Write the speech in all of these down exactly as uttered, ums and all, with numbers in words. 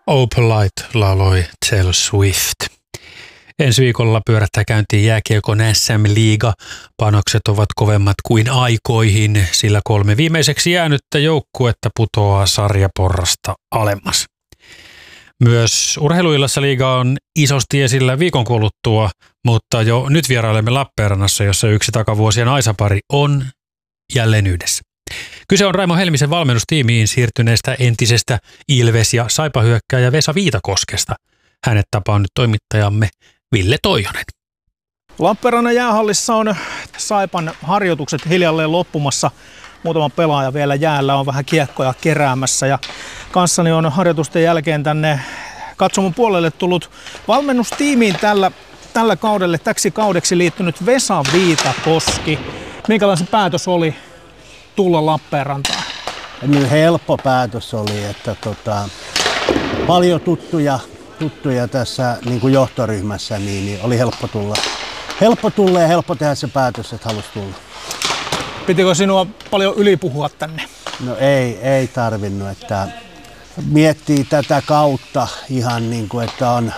Open Light lauloi Taylor Swift. Ensi viikolla pyörähtää käyntiin jääkiekon S M-liiga. Panokset ovat kovemmat kuin aikoihin, sillä kolme viimeiseksi jäänyttä joukkuetta putoaa sarjaporrasta alemmas. Myös Urheiluillassa liiga on isosti esillä viikon kuluttua, mutta jo nyt vierailemme Lappeenrannassa, jossa yksi takavuosien aisapari on jälleen yhdessä. Kyse on Raimo Helmisen valmennustiimiin siirtyneestä entisestä Ilves- ja Saipa-hyökkääjä Vesa Viitakoskesta. Hänet tapaa nyt toimittajamme Ville Toijonen. Lappeenrannan jäähallissa on Saipan harjoitukset hiljalleen loppumassa. Muutama pelaaja vielä jäällä on vähän kiekkoja keräämässä ja kanssani on harjoitusten jälkeen tänne katsomon puolelle tullut valmennustiimiin tällä, tällä kaudelle, täksi kaudeksi liittynyt Vesa Viitakoski. Minkälainen päätös oli tulla Lappeenrantaan? Nyt helppo päätös oli, että tota, paljon tuttuja, tuttuja tässä niin kuin johtoryhmässä, niin, niin oli helppo tulla. Helppo tulla ja helppo tehdä se päätös, että halusi tulla. Pitikö sinua paljon ylipuhua tänne? No ei, ei tarvinnut, että miettii tätä kautta ihan niin kuin, että on,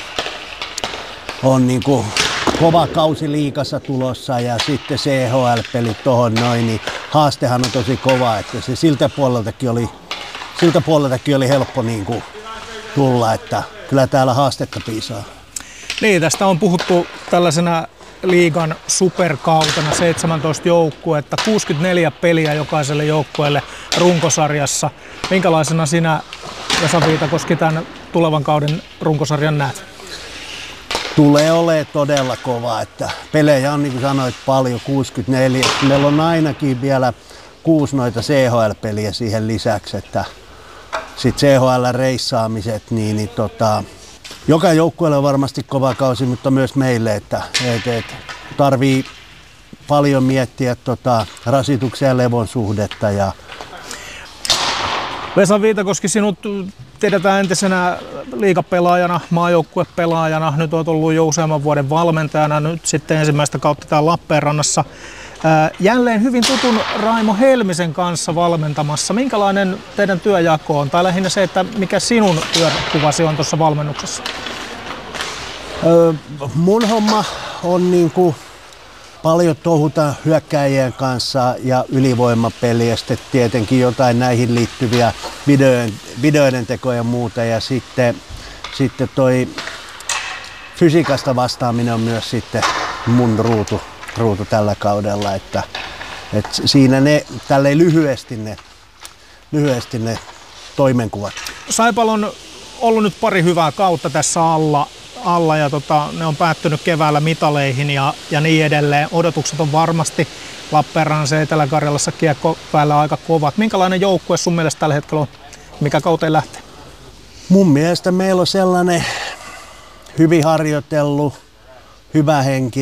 on niin kuin kova kausi liigassa tulossa ja sitten C H L-pelit tohon noin, niin haastehan on tosi kova, että se siltä puoleltakin oli, siltä puoleltakin oli helppo niin kuin tulla, että kyllä täällä haastetta piisaa. Niin, tästä on puhuttu tällaisena liigan superkautena, seitsemäntoista joukkuetta, kuusikymmentäneljä peliä jokaiselle joukkueelle runkosarjassa. Minkälaisena sinä, Vesa Viitakoski, tämän tulevan kauden runkosarjan näet? Tulee olemaan todella kova, että pelejä on niin kuin sanoit paljon, kuusikymmentäneljä. Meillä on ainakin vielä kuusi noita C H L-peliä siihen lisäksi, että sitten C H L-reissaamiset, niin, niin tota, joka joukkueelle on varmasti kova kausi, mutta myös meille, että et, et, tarvii paljon miettiä tota, rasituksen ja levon suhdetta. Ja Vesa Viitakoski, sinut tiedetään entisenä liigapelaajana, maajoukkuepelaajana, nyt olet ollut jo useamman vuoden valmentajana, nyt sitten ensimmäistä kautta täällä Lappeenrannassa. Jälleen hyvin tutun Raimo Helmisen kanssa valmentamassa. Minkälainen teidän työjako on? Tai lähinnä se, että mikä sinun työkuvasi on tuossa valmennuksessa? Öö, mun homma on niinku paljon touhuta hyökkääjien kanssa ja ylivoimapeliä ja sitten tietenkin jotain näihin liittyviä videoiden, videoiden tekoja ja muuta. Ja sitten, sitten toi fysiikasta vastaaminen on myös sitten mun ruutu. ruutu tällä kaudella, että, että siinä ne, tälleen lyhyesti ne, lyhyesti ne toimenkuvat. Saipalla on ollut nyt pari hyvää kautta tässä alla, alla ja tota, ne on päättynyt keväällä mitaleihin ja, ja niin edelleen. Odotukset on varmasti Lappeenrannassa ja Etelä-Karjalassa kiekko päällä aika kovat. Minkälainen joukkue sun mielestä tällä hetkellä on? Mikä kauteen lähtee? Mun mielestä meillä on sellainen hyvin harjoitellut, hyvä henki.